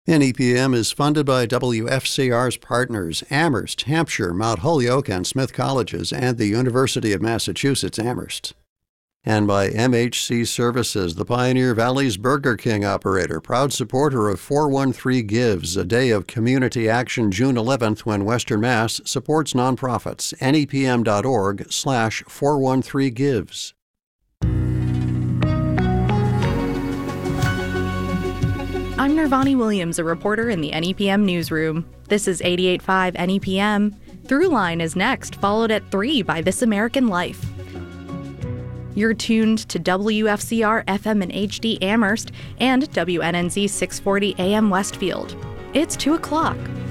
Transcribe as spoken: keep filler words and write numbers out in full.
N E P M is funded by W F C R's partners, Amherst, Hampshire, Mount Holyoke, and Smith Colleges, and the University of Massachusetts Amherst. And by M H C Services, the Pioneer Valley's Burger King operator, proud supporter of four one three Gives, a day of community action June eleventh when Western Mass supports nonprofits. N E P M dot org slash four one three gives. I'm Nirvani Williams, a reporter in the N E P M newsroom. This is eighty-eight point five N E P M. Throughline is next, followed at three by This American Life. You're tuned to W F C R F M and H D Amherst and W N N Z six forty A M Westfield. It's two o'clock.